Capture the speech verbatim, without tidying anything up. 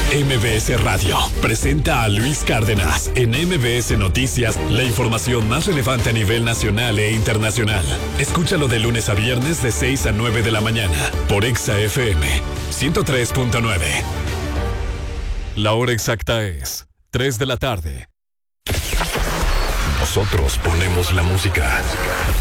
M B S Radio presenta a Luis Cárdenas en M B S Noticias, la información más relevante a nivel nacional e internacional. Escúchalo de lunes a viernes de seis a nueve de la mañana por Exa F M ciento tres punto nueve. La hora exacta es tres de la tarde. Nosotros ponemos la música.